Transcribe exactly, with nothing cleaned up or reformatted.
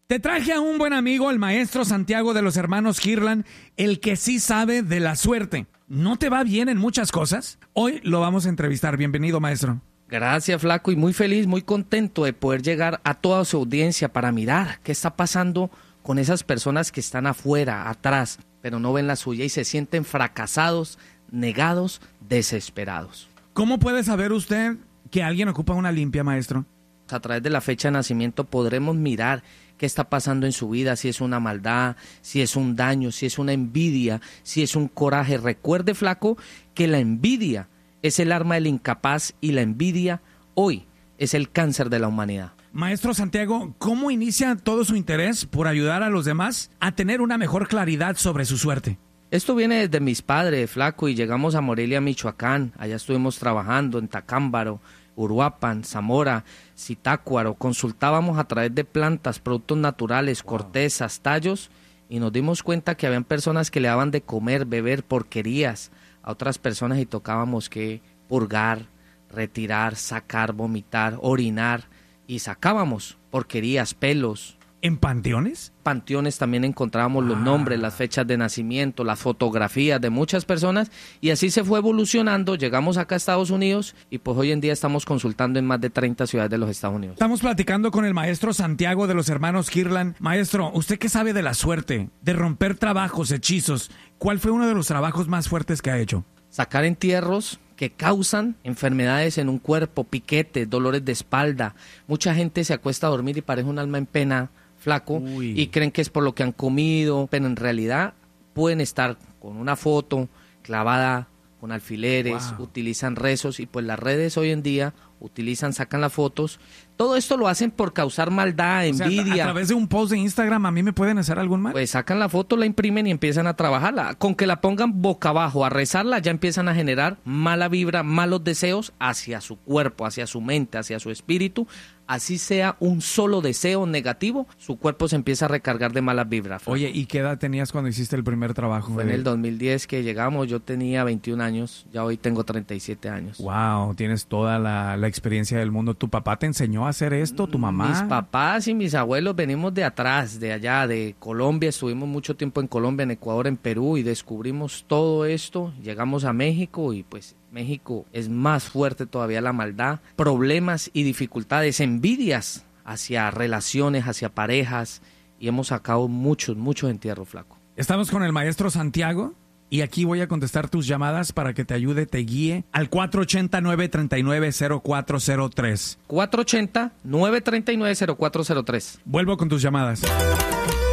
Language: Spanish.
Te traje a un buen amigo, el maestro Santiago de los hermanos Kirlan, el que sí sabe de la suerte. ¿No te va bien en muchas cosas? Hoy lo vamos a entrevistar. Bienvenido, maestro. Gracias, flaco, y muy feliz, muy contento de poder llegar a toda su audiencia para mirar qué está pasando con esas personas que están afuera, atrás, pero no ven la suya y se sienten fracasados, negados, desesperados. ¿Cómo puede saber usted que alguien ocupa una limpia, maestro? A través de la fecha de nacimiento podremos mirar qué está pasando en su vida, si es una maldad, si es un daño, si es una envidia, si es un coraje. Recuerde, flaco, que la envidia es el arma del incapaz y la envidia hoy es el cáncer de la humanidad. Maestro Santiago, ¿cómo inicia todo su interés por ayudar a los demás a tener una mejor claridad sobre su suerte? Esto viene desde mis padres, flaco, y llegamos a Morelia, Michoacán. Allá estuvimos trabajando en Tacámbaro, Uruapan, Zamora, Zitácuaro. Consultábamos a través de plantas, productos naturales, cortezas, tallos, y nos dimos cuenta que habían personas que le daban de comer, beber porquerías a otras personas y tocábamos que purgar, retirar, sacar, vomitar, orinar, y sacábamos porquerías, pelos. ¿En panteones? Panteones también encontrábamos los nombres, las fechas de nacimiento, las fotografías de muchas personas, y así se fue evolucionando. Llegamos acá a Estados Unidos y pues hoy en día estamos consultando en más de treinta ciudades de los Estados Unidos. Estamos platicando con el maestro Santiago de los hermanos Kirlan. Maestro, ¿usted qué sabe de la suerte, de romper trabajos, hechizos? ¿Cuál fue uno de los trabajos más fuertes que ha hecho? Sacar entierros que causan enfermedades en un cuerpo, piquetes, dolores de espalda. Mucha gente se acuesta a dormir y parece un alma en pena, flaco, Uy. y creen que es por lo que han comido, pero en realidad pueden estar con una foto clavada con alfileres, wow. utilizan rezos, y pues las redes hoy en día utilizan, sacan las fotos. Todo esto lo hacen por causar maldad, envidia. O sea, a través de un post de Instagram, ¿a mí me pueden hacer algún mal? Pues sacan la foto, la imprimen y empiezan a trabajarla. Con que la pongan boca abajo a rezarla, ya empiezan a generar mala vibra, malos deseos hacia su cuerpo, hacia su mente, hacia su espíritu. Así sea un solo deseo negativo, su cuerpo se empieza a recargar de malas vibras. Flaco. Oye, ¿y qué edad tenías cuando hiciste el primer trabajo? Fue en el dos mil diez que llegamos, yo tenía veintiún años, ya hoy tengo treinta y siete años. Wow, tienes toda la, la experiencia del mundo. ¿Tu papá te enseñó a hacer esto? ¿Tu mamá? Mis papás y mis abuelos venimos de atrás, de allá, de Colombia. Estuvimos mucho tiempo en Colombia, en Ecuador, en Perú, y descubrimos todo esto. Llegamos a México y pues México es más fuerte todavía la maldad, problemas y dificultades, envidias hacia relaciones, hacia parejas, y hemos sacado muchos, muchos entierros, flaco. Estamos con el maestro Santiago y aquí voy a contestar tus llamadas para que te ayude, te guíe al cuatro ochenta, nueve treinta y nueve, cero cuatro cero tres. cuatro ochenta, nueve treinta y nueve, cero cuatro cero tres. Vuelvo con tus llamadas.